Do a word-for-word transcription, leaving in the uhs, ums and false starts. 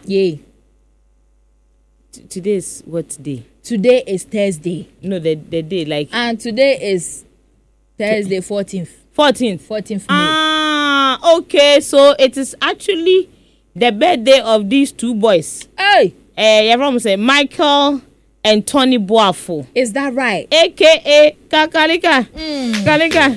Yay. T- today is what day? Today is Thursday. No, the the day like. And today is Thursday, fourteenth. fourteenth. fourteenth May. Ah, okay. So it is actually the birthday of these two boys. Hey. Eh, everyone say Michael and Tony Boafo. Is that right? A K A Kakalika. Mm. Kalika.